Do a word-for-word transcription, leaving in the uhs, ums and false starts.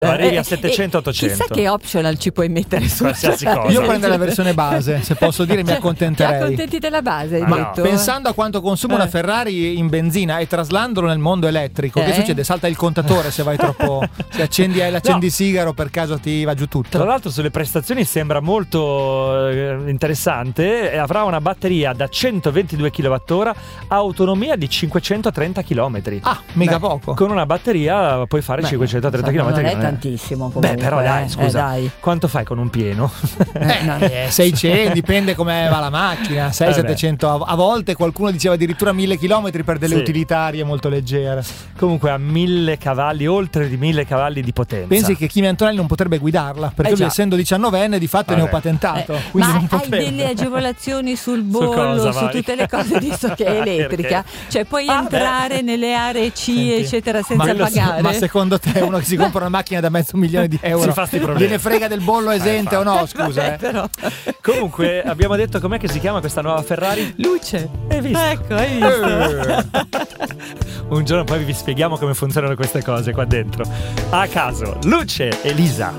arrivi a settecento ottocento. Chissà che optional ci puoi mettere su qualsiasi cosa. Io prendo la versione base, se posso dire, mi accontenterei. Ti accontenti della base, hai Ma detto? no. Pensando a quanto consuma Eh. una Ferrari in benzina e traslandolo nel mondo elettrico, Eh. che succede? Salta il contatore se vai troppo. Se accendi l'accendi No. sigaro, per caso ti va giù tutto. Tra l'altro sulle prestazioni sembra molto eh, interessante. Avrà una batteria da centoventidue chilowattora, autonomia di cinquecentotrenta chilometri. Ah, mica Beh, poco. Con una batteria puoi fare Beh, cinquecentotrenta insomma, chilometri. non è tantissimo comunque. Beh, però dai, eh, scusa, eh, dai. quanto fai con un pieno? Eh, no. eh, seicento, dipende come va la macchina. sei Eh beh. settecento, a, a volte qualcuno diceva addirittura mille chilometri per delle Sì. utilitarie molto leggere. Comunque ha mille cavalli, oltre di mille cavalli di potenza. Pensi che Kimi Antonelli non potrebbe guidarla, perché Eh lui già. essendo diciannovenne di fatto è Vabbè. neopatentato, Eh, quindi ma non hai potrebbe. delle agevolazioni sul bollo, cosa, su vai? tutte le cose, visto che è elettrica, cioè puoi Ah, entrare beh. nelle aree C Senti, eccetera senza ma, pagare. ma secondo te uno che si compra una macchina da mezzo milione di euro Si fa sti problemi. gliene frega del bollo esente o no? Scusa, Vabbè, eh. però. Comunque abbiamo detto com'è che si chiama questa nuova Ferrari? Luce. Hai visto? Ecco, hai visto? Eh. Un giorno poi vi spieghiamo come funzionano queste cose qua dentro. A caso, Luce, Elisa.